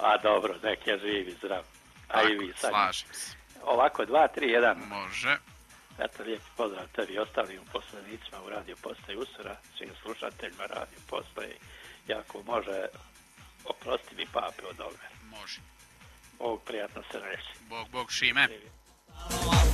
A dobro, nek je živ i zdrav. A i vi sad. Slažem se. Ovako, 2, 3, 1. Može. Eto, lijepi pozdrav tebi i ostalim poslanicima u Radio Postaje Usora, svim slušateljima Radio Postaje. Jako može, oprosti mi pape od ovoga. Može. Bog, prijatno se reći. Bog, Šime.